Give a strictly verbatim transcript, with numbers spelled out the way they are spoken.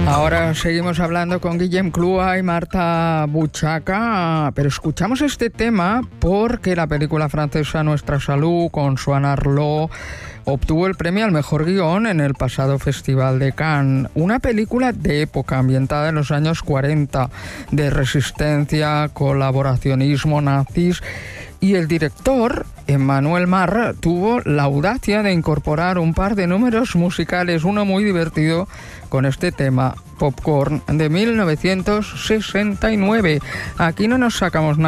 Ahora seguimos hablando con Guillem Clua y Marta Buchaca, pero escuchamos este tema porque la película francesa Nuestra Salud, con Swan Arlo, obtuvo el premio al mejor guión en el pasado Festival de Cannes. Una película de época ambientada en los años cuarenta, de resistencia, colaboracionismo, nazis. Y el director, Emmanuel Mar, tuvo la audacia de incorporar un par de números musicales, uno muy divertido, con este tema, Popcorn, de mil novecientos sesenta y nueve. Aquí no nos sacamos nada.